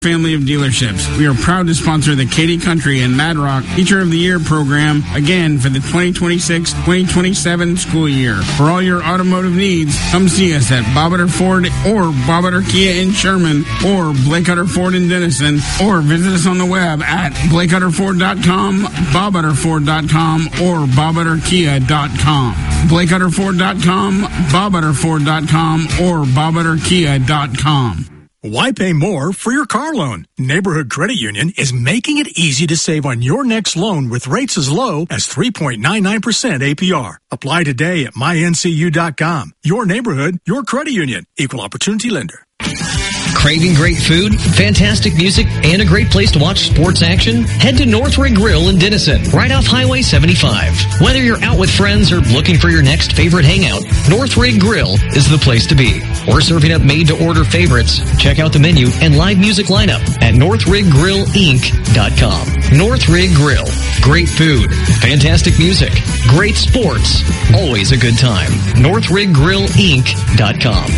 family of dealerships. We are proud to sponsor the Katy Country and Mad Rock Teacher of the Year program again for the 2026-2027 school year. For all your automotive needs, come see us at Bob Utter Ford or Bob Utter Kia in Sherman or Blake Utter Ford in Denison, or visit us on the web at BlakeUtterFord.com, BobUtterFord.com, or BobUtterKia.com. BlakeUtterFord.com, BobUtterFord.com, or BobUtterKia.com. Why pay more for your car loan? Neighborhood Credit Union is making it easy to save on your next loan with rates as low as 3.99% APR. Apply today at myncu.com. Your neighborhood, your credit union. Equal opportunity lender. Craving great food, fantastic music, and a great place to watch sports action? Head to Northridge Grill in Denison, right off Highway 75. Whether you're out with friends or looking for your next favorite hangout, Northridge Grill is the place to be. We're serving up made-to-order favorites. Check out the menu and live music lineup at NorthridgeGrillInc.com. Northridge Grill. Great food, fantastic music, great sports, always a good time. NorthridgeGrillInc.com.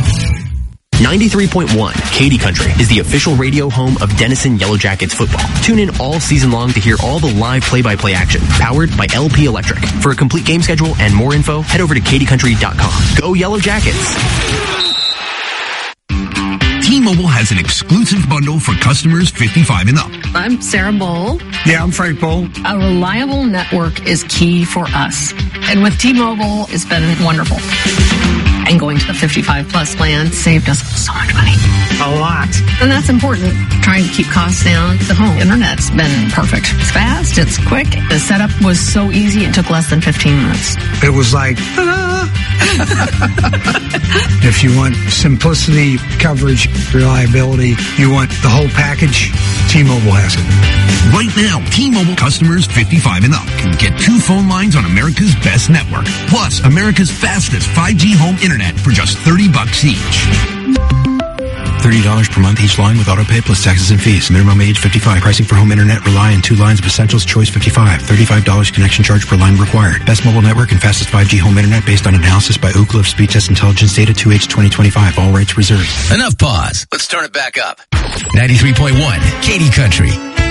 93.1 Katy Country is the official radio home of Denison Yellow Jackets football. Tune in all season long to hear all the live play-by-play action, powered by LP Electric. For a complete game schedule and more info, head over to katycountry.com. Go Yellow Jackets! T-Mobile has an exclusive bundle for customers 55 and up. I'm Sarah Bowl. Yeah, I'm Frank Bowl. A reliable network is key for us. And with T-Mobile, it's been wonderful. And going to the 55-plus plan saved us so much money. A lot. And that's important. Trying to keep costs down. The home internet's been perfect. It's fast. It's quick. The setup was so easy. It took less than 15 minutes. It was like, ta-da! If you want simplicity, coverage, reliability, you want the whole package, T-Mobile has it. Right now, T-Mobile customers 55 and up can get 2 phone lines on America's best network, plus America's fastest 5G home internet for just $30 each. $30 per month each line with autopay plus taxes and fees. Minimum age 55. Pricing for home internet rely on 2 lines of Essentials Choice 55. $35 connection charge per line required. Best mobile network and fastest 5G home internet based on analysis by Ookla of Speed Test Intelligence Data 2H 2025. All rights reserved. Enough pause. Let's turn it back up. 93.1 Katy Country.